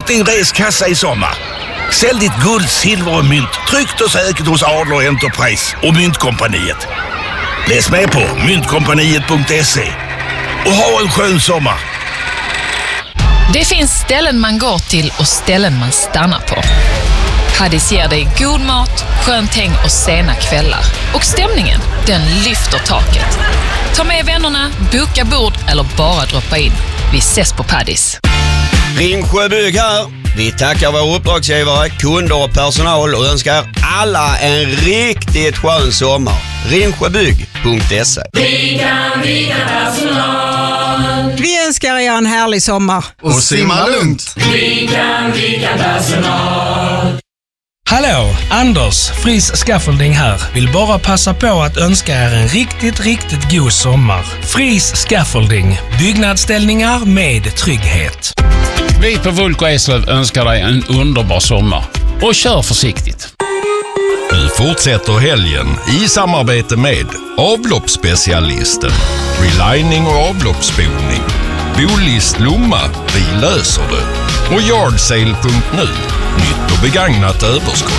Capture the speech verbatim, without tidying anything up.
din reskassa i sommar. Sälj ditt guld, silver och mynt tryggt och säkert hos Adler Enterprise och Myntkompaniet. Läs med på myntkompaniet punkt se och ha en skön sommar. Det finns ställen man går till och ställen man stannar på. Haddis ger dig god mat, skönt häng och sena kvällar. Och stämningen, den lyfter taket. Ta med vännerna, boka bord eller bara droppa in. Vi ses på Paddis. Ringsjö Bygg här. Vi tackar våra uppdragsgivare, kunder och personal och önskar alla en riktigt skön sommar. ringsjöbygg punkt se. Vi kan, vi kan personal. Vi önskar er en härlig sommar. Och simma lugnt. Vi kan, vi kan personal. Hallå, Anders, Fris Scaffolding här. Vill bara passa på att önska er en riktigt, riktigt god sommar. Fris Scaffolding, byggnadsställningar med trygghet. Vi på Vulko Eslöv önskar dig en underbar sommar. Och kör försiktigt. Nu fortsätter helgen i samarbete med avloppsspecialisten, relining och avloppsspolning, Bolist Lomma, vi löser det, och Yardsale punkt nu, nytt och begagnat överskott.